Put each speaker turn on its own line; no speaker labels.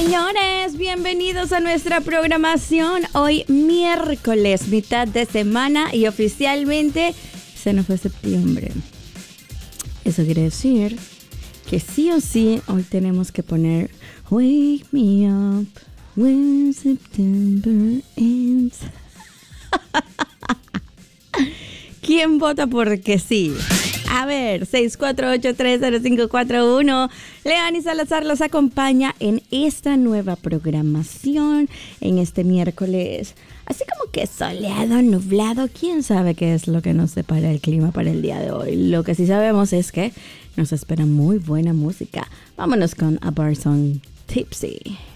Señores, bienvenidos a nuestra programación. Hoy miércoles, mitad de semana y oficialmente se nos fue septiembre. Eso quiere decir que sí o sí hoy tenemos que poner Wake Me Up When September Ends. ¿Quién vota porque sí? A ver, 648-30541. Leani Salazar los acompaña en esta nueva programación, en este miércoles. Así como que soleado, nublado, quién sabe qué es lo que nos depara el clima para el día de hoy. Lo que sí sabemos es que nos espera muy buena música. Vámonos con A Bar Song Tipsy.